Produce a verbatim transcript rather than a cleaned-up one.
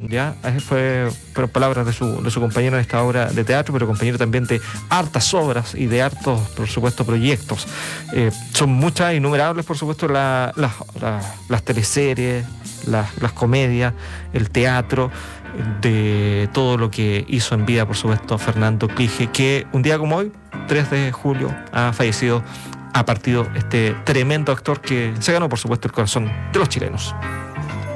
¿ya? Fue, fueron palabras de su, de su compañero en esta obra de teatro, pero compañero también de hartas obras y de hartos, por supuesto, proyectos. Eh, son muchas, innumerables, por supuesto, la, la, la, las teleseries, las, las comedias, el teatro, de todo lo que hizo en vida, por supuesto, Fernando Clige, que un día como hoy, tres de julio, ha fallecido, ha partido este tremendo actor que se ganó, por supuesto, el corazón de los chilenos.